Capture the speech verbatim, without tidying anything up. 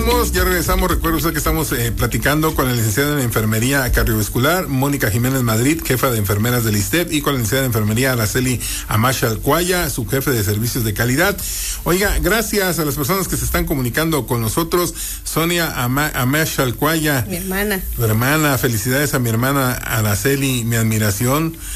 Ya regresamos, recuerda usted que estamos eh, platicando con la licenciada en enfermería cardiovascular, Mónica Jiménez Madrid, jefa de enfermeras del ISSSTE, y con la licenciada en enfermería Araceli Amash Alcuaya, su jefe de servicios de calidad. Oiga, gracias a las personas que se están comunicando con nosotros. Sonia Ama- Amash Alcuaya, mi hermana. Tu hermana, felicidades a mi hermana Araceli, mi admiración.